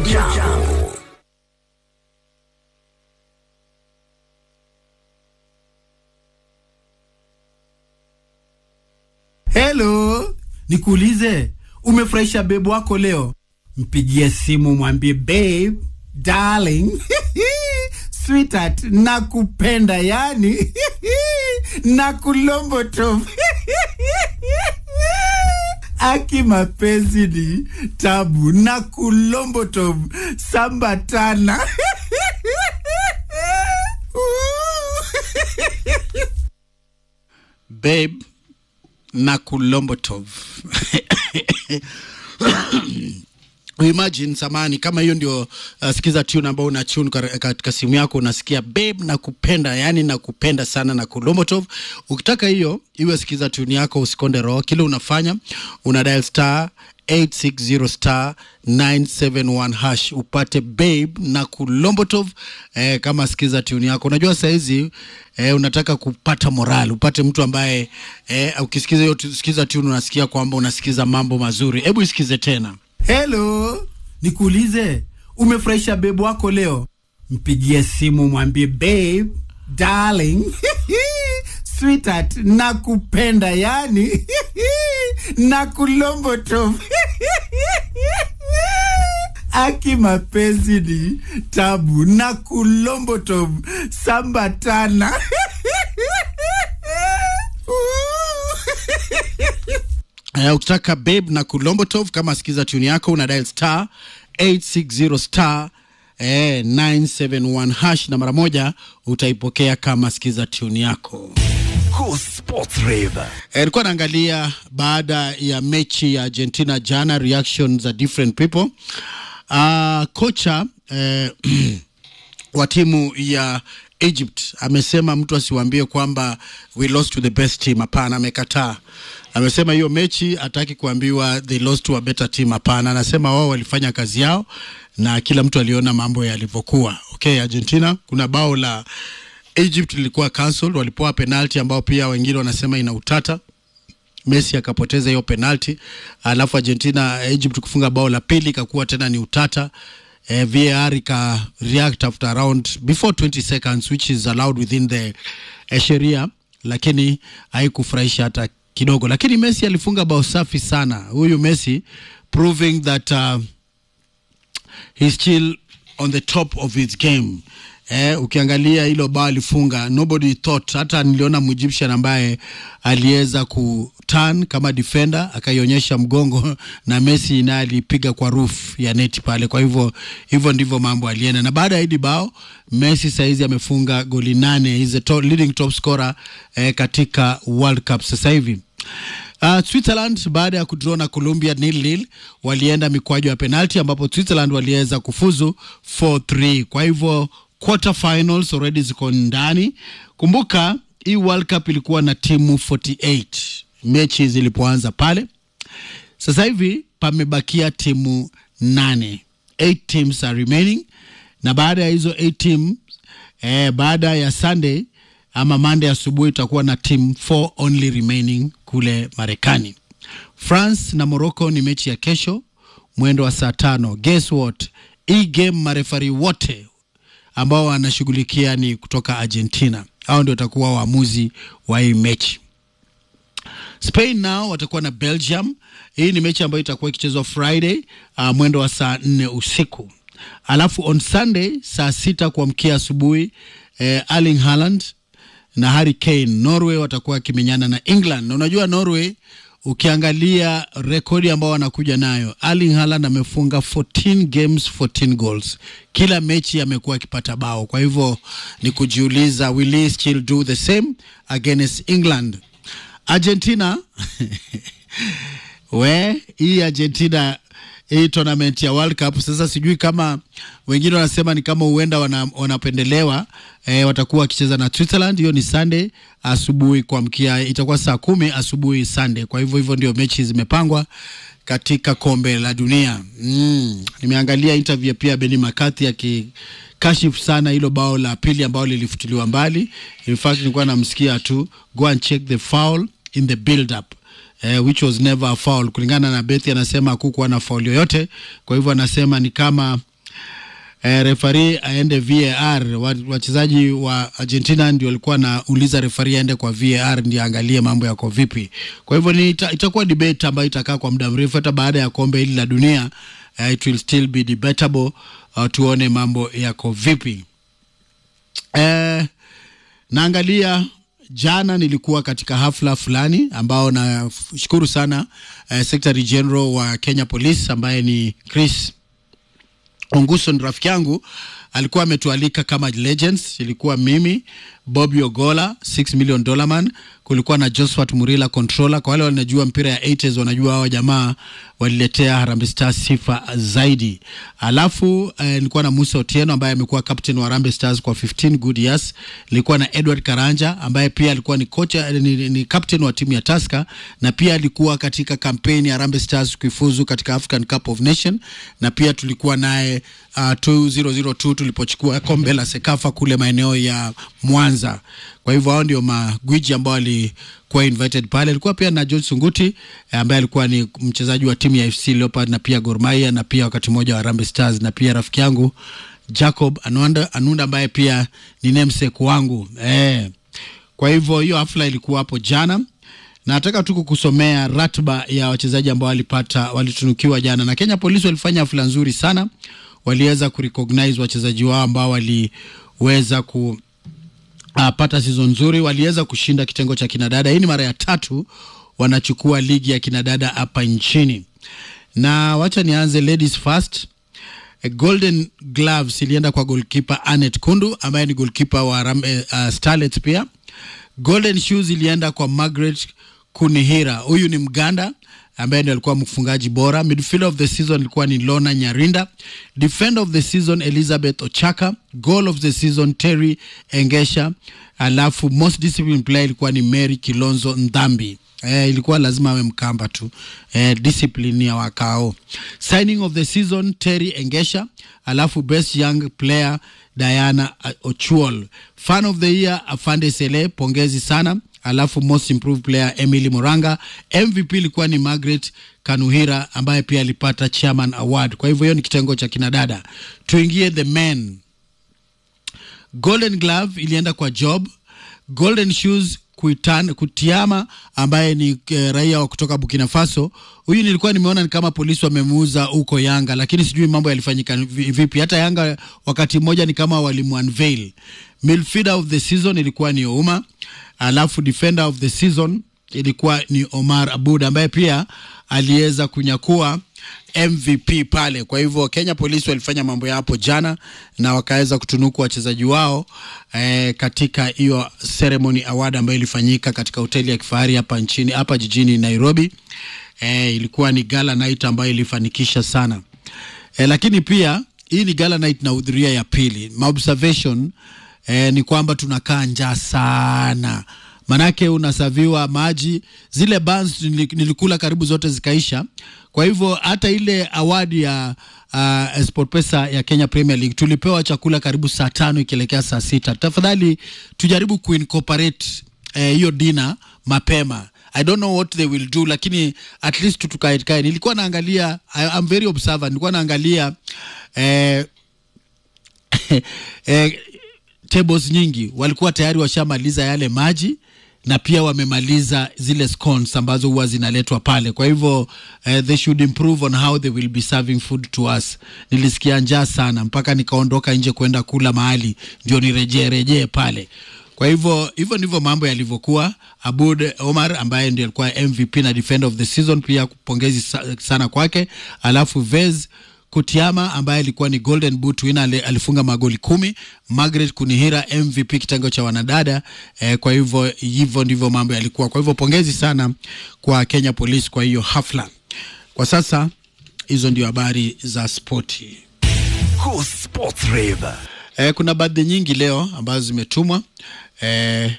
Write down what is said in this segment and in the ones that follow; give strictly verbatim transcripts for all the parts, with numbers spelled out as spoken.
Jambo. Hello, nikuulize, umefurahisha babe wako leo? Mpigie simu mwambie babe, darling, sweetheart, nakupenda yani, nakulombo tu. Aki mapenzi ni tabu, nakulombo tu, sambatana. Babe, Nakulombotov. Imagine samani kama hiyo ndio uh, sikiza tune ambao una tune katika simu yako, unasikia babe nakupenda, yani nakupenda sana Nakulombotov. Ukitaka hiyo iwe sikiza tune yako, usikonde roho. Kile unafanya una dial star eight six zero star nine seven one hash upate babe Nakulombotov eh, kama sikiza tune yako. Unajua saa hizi eh, unataka kupata morale, upate mtu ambaye eh, ukisikiza hiyo sikiza tune unasikia kwamba unasikiza mambo mazuri. Hebu isikize tena. Hello, nikuulize, umefurahisha babe wako leo? Mpigie simu mwambie babe, darling, sweetheart, nakupenda yani, nakulombo tu. Aki mapenzi ni tabu, nakulombo tu, sambatana. Uh, ukitaka babe Nakulombotov kama sikiza tune yako una dial star eight six zero star eh, nine seven one hash na mara moja utaipokea kama sikiza tune yako. Go Sports Rave. Nilikuwa eh, naangalia baada ya mechi ya Argentina jana, reactions za different people. Uh, kocha eh, wa timu ya Egypt amesema mtu asiwaambie kwamba we lost to the best team. Hapana, amekataa. Amesema hiyo mechi hataki kuambiwa they lost to a better team. Hapana, anasema wao walifanya kazi yao na kila mtu aliona mambo yalivyokuwa. Okay, Argentina kuna bao la Egypt lilikuwa cancelled, walipoa penalty ambao pia wengine wanasema ina utata. Messi akapoteza hiyo penalty, alafu Argentina Egypt kufunga bao la pili ikakuwa tena ni utata. Uh, V A R ika react after around before twenty seconds which is allowed within the uh, sheria, lakini haikufurahisha hata kidogo. Lakini Messi alifunga bao safi sana. Huyu Messi proving that uh, he's still on the top of his game. Eh, ukiangalia hilo bao alifunga, nobody thought, hata niliona Egyptian ambaye aliweza kuturn kama defender akaionyesha mgongo na Messi naye alipiga kwa roof ya neti pale. Kwa hivyo hivyo ndivyo mambo alienda, na baada ya hili bao Messi saizi amefunga goli nane. He's the top, leading top scorer eh, katika World Cup sasa hivi. Uh, Switzerland baada ya kudraw na Colombia nil nil walienda mikwaju ya penalty ambapo Switzerland waliweza kufuzu four three. Kwa hivyo quarter finals already ziko ndani. Kumbuka hii World Cup ilikuwa na timu forty-eight mechi zilipoanza pale. Sasa hivi pamebakia timu nane. eight teams are remaining, na baada ya hizo eight teams eh, baada ya Sunday ama Monday asubuhi itakuwa na team four only remaining kule Marekani. France na Morocco ni mechi ya kesho mwendo wa saa tano. Guess what? Hii game marefari wote ambao wanashughulikia ni kutoka Argentina. Hao ndio watakuwa waamuzi wa hii mechi. Spain nao watakuwa na Belgium. Hii ni mechi ambayo itakuwa ikichezwa Friday uh, mwendo wa saa nne usiku. Alafu on Sunday saa sita kuamkia asubuhi eh, Erling Haaland na Harry Kane Norway watakuwa kimenyana na England. Na unajua Norway ukiangalia rekodi ambao wanakuja nayo, Erling Haaland amefunga fourteen games fourteen goals. Kila mechi amekuwa akipata bao. Kwa hivyo ni kujiuliza, will he still do the same against England? Argentina we hii Argentina hii tournament ya World Cup sasa sijui kama wengine wanasema ni kama huenda wana, wanapendelewa eh, watakuwa wakicheza na Switzerland. Hiyo ni Sunday asubuhi kuamkia, itakuwa saa kumi asubuhi Sunday. Kwa hivyo hivyo ndio mechi zimepangwa katika kombe la dunia. Mm. Nimeangalia interview pia Benny McCarthy akikashifu sana hilo bao la pili ambao lilifutiliwa mbali. In fact nilikuwa namsikia tu go and check the foul in the build up. Uh, which was never a foul. Kulingana na Bethi anasema hakukuwa na foul yoyote. Kwa hivyo anasema ni kama eh, referee aende V A R. Wachezaji wa Argentina ndio walikuwa na uliza referee aende kwa V A R ndio angalie mambo yako vipi. Kwa hivyo ni ita, itakuwa debate ambayo itakaa kwa muda mrefu hata baada ya kombe hili la dunia. Uh, it will still be debatable. Uh, tuone mambo yako vipi. Eh, naangalia jana nilikuwa katika hafla fulani ambao na shukuru sana uh, Secretary General wa Kenya Police ambaye ni Chris Onguso, rafiki yangu, alikuwa ametualika kama legends. Ilikuwa mimi, Bobby Ogola six million dollar man, kulikuwa na Josphat Murila controller. Kwa wale wanajua mpira ya eighties wanajua hawa jamaa waliletea Harambee Stars sifa zaidi. Alafu eh, nilikuwa na Musa Otieno ambaye amekuwa captain wa Harambee Stars kwa fifteen good years. Nilikuwa na Edward Karanja ambaye pia alikuwa ni coach ni, ni captain wa timu ya Tusker, na pia alikuwa katika kampeni ya Harambee Stars kuifuzu katika African Cup of Nation, na pia tulikuwa naye uh, two thousand two tulipochukua kombe la Sekafa kule maeneo ya Mwanza. Kwa hivyo hao ndio magwiji ambao walikuwa invited pale. Alikuwa pia na George Sunguti ambaye alikuwa ni mchezaji wa timu ya F C Leopard na pia Gor Mahia na pia wakati mmoja wa Harambee Stars, na pia rafiki yangu Jacob Anunda Anunda ambaye pia ni namesake wangu. Eh. Kwa hivyo hiyo hafla ilikuwa hapo jana. Na nataka tu kukusomea ratiba ya wachezaji ambao walipata walitunukiwa jana. Na Kenya Police walifanya hafla nzuri sana. Waliweza kurecognize wachezaji wao ambao waliweza ku Uh, pata season nzuri. Waliweza kushinda kitengo cha kinadada. Hii ni mara ya tatu wanachukua ligi ya kinadada hapa nchini. Na wacha nianze ladies first. A golden gloves ilienda kwa goalkeeper Anet Kundu ambaye ni goalkeeper wa uh, Starlets pia. Golden shoes ilienda kwa Margaret Kunihira. Huyu ni Mganda ambaye ndiye alikuwa mfungaji bora. Midfielder of the season ilikuwa ni Lona Nyarinda. Defender of the season Elizabeth Ochaka. Goal of the season Terry Engesha. Alafu most disciplined player ilikuwa ni Mary Kilonzo Ndambi. Eh, ilikuwa lazima awe Mkamba tu. Eh, discipline ya wakao. Signing of the season Terry Engesha. Alafu best young player Diana Ochuol. Fan of the year Afande Sele, pongezi sana. Alafu most improved player Emily Moranga. M V P ilikuwa ni Margaret Kanuhira ambaye pia alipata chairman award. Kwa hivyo hiyo ni kitengo cha kinadada. Tuingie the men. Golden glove ilienda kwa Job. Golden shoes Kuitan, Kutiama ambaye ni e, raia wa kutoka Burkina Faso. Huyu nilikuwa nimeona ni kama polisi wamemuuza huko Yanga, lakini sijui mambo yalifanyika vipi. Hata Yanga wakati mmoja ni kama walimunveil. Midfielder of the season ilikuwa ni Ouma. Alafu defender of the season ilikuwa ni Omar Abud ambaye pia aliweza kunyakua M V P pale. Kwa hivyo Kenya Police walifanya mambo ya hapo jana na wakaweza kutunuku wachezaji wao eh, katika hiyo ceremony award ambayo ilifanyika katika hoteli ya kifahari hapa nchini hapa jijini Nairobi. Eh, ilikuwa ni gala night ambayo ilifanikisha sana. Eh, lakini pia hii ni gala night na udhuria ya pili. My observation eh, ni kwamba tunakaa njaa sana. Manake unasaviwa maji, zile buns nilikula karibu zote zikaisha. Kwa hivyo hata ile award ya uh, SportPesa ya Kenya Premier League tulipewa chakula karibu saa tano ikielekea saa sita. Tafadhali tujaribu kuincorporate hiyo uh, dinner mapema. I don't know what they will do, lakini at least tutukae kae. Nilikuwa naangalia, I am very observant. Nilikuwa naangalia eh, eh, tables nyingi walikuwa tayari washamaliza yale maji na pia wamemaliza zile scones ambazo huwa zinaletwa pale. Kwa hivyo uh, they should improve on how they will be serving food to us. Nilisikia njaa sana mpaka nikaondoka nje kwenda kula mahali ndio nirejee rejee pale. Kwa hivyo hivyo ndivyo mambo yalivyokuwa. Abud Omar ambaye ndiye alikuwa M V P na defender of the season pia kupongezi sana kwake. Alafu Vez Kutiama ambaye alikuwa ni Golden Boot winner alifunga magoli kumi. Margaret Kunihira M V P kitengo cha wanadada. Eh, kwa hivyo hivyo ndivyo mambo yalikuwa. Kwa hivyo pongezi sana kwa Kenya Police kwa hiyo hafla. Kwa sasa hizo ndio habari za sporti. Cool Sports Rave. Eh, kuna baadhi nyingi leo ambazo zimetumwa. Eh,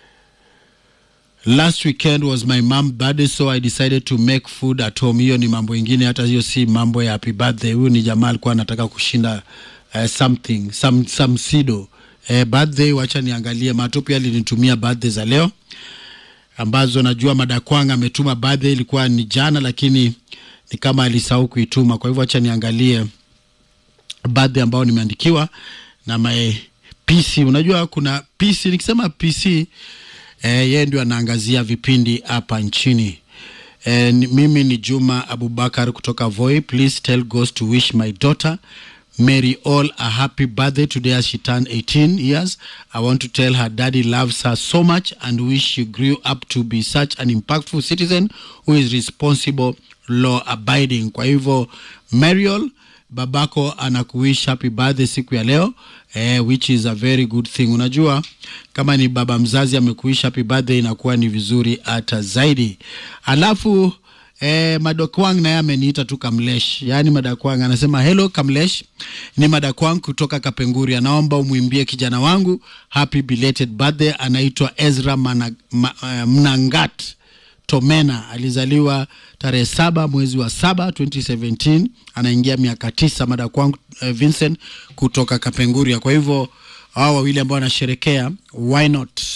last weekend was my mom's birthday, so I decided to make food at home. Hiyo ni mambo ingine, hata hiyo si mambo ya happy birthday. Huyu ni jamaa alikuwa anataka kushinda uh, something, some, some sido. Eh, birthday, wacha niangalie. Mato pia alinitumia birthday za leo ambazo najua Madakwanga ametuma birthday, ilikuwa ni jana lakini ni kama alisahau kuituma. Kwa hivyo wacha niangalie birthday ambao nimeandikiwa na my P C. Unajua kuna P C, nikisema P C eh, yeye ndio anaangazia vipindi hapa nchini. Eh, mimi ni Juma Abubakar kutoka Voi. Please tell Ghost to wish my daughter Mary All a happy birthday today as she turned eighteen years. I want to tell her daddy loves her so much and wish she grew up to be such an impactful citizen who is responsible, law abiding. Kwa hivyo Mary All, babako anakuwish happy birthday siku ya leo, eh, which is a very good thing. Unajua kama ni baba mzazi amekuwish happy birthday inakuwa ni vizuri hata zaidi. Alafu eh, Madakwang naye ameniita tu Kamlesh. Yaani Madakwang anasema hello Kamlesh, ni Madakwang kutoka Kapenguri, anaomba umwimbie kijana wangu happy belated birthday. Anaitwa Ezra Mana, ma, uh, Mnangat Tomena, alizaliwa tarehe saba mwezi wa saba twenty seventeen, anaingia miaka tisa. Madakwang uh, Vincent kutoka Kapenguria. Kwa hivyo hao wawili ambao wanasherekea, why not